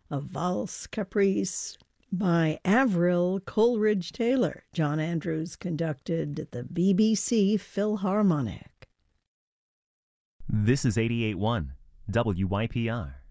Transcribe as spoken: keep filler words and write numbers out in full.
a valse caprice by Avril Coleridge Taylor. John Andrews conducted the B B C Philharmonic. This is eighty-eight point one W Y P R.